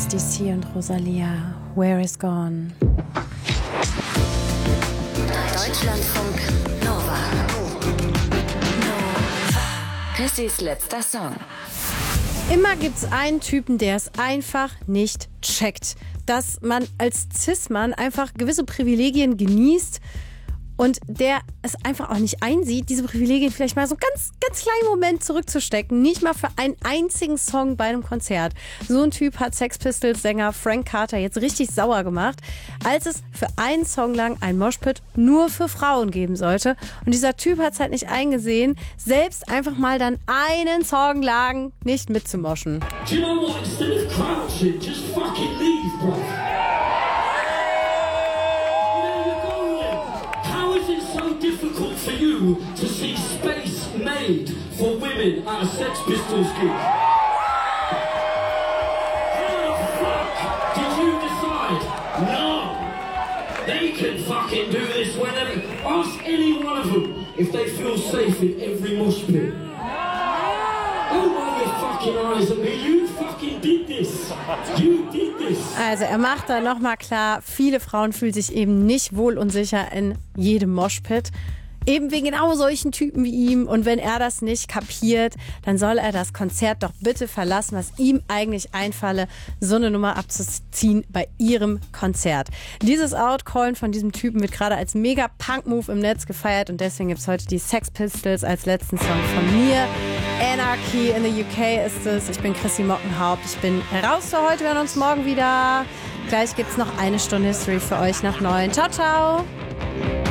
DC und Rosalia, Where is Gone? Deutschlandfunk Nova. Chrissys letzter Song. Immer gibt's einen Typen, der es einfach nicht checkt, dass man als Cis-Mann einfach gewisse Privilegien genießt und der es einfach auch nicht einsieht, diese Privilegien vielleicht mal so ganz, ganz kleinen Moment zurückzustecken. Nicht mal für einen einzigen Song bei einem Konzert. So ein Typ hat Sex Pistols-Sänger Frank Carter jetzt richtig sauer gemacht, als es für einen Song lang ein Moshpit nur für Frauen geben sollte. Und dieser Typ hat es halt nicht eingesehen, selbst einfach mal dann einen Song lang nicht mitzumoschen. Do you know what? Instead of crouching, just fucking leave, bro. Difficult for you to see space made for women at a Sex Pistols gig. How the fuck did you decide? No, they can fucking do this whenever. Ask any one of them if they feel safe in every mosh pit. Don't roll your fucking eyes at me. You fucking did this. You did this. Also er macht da nochmal klar, viele Frauen fühlen sich eben nicht wohl und sicher in jedem Moshpit. Eben wegen genau solchen Typen wie ihm. Und wenn er das nicht kapiert, dann soll er das Konzert doch bitte verlassen, was ihm eigentlich einfalle, so eine Nummer abzuziehen bei ihrem Konzert. Dieses Outcallen von diesem Typen wird gerade als mega Punk-Move im Netz gefeiert und deswegen gibt es heute die Sex Pistols als letzten Song von mir. Anarchy in the UK ist es. Ich bin Chrissy Mockenhaupt. Ich bin raus für heute. Wir hören uns morgen wieder. Gleich gibt es noch eine Stunde History für euch nach 9. Ciao, ciao.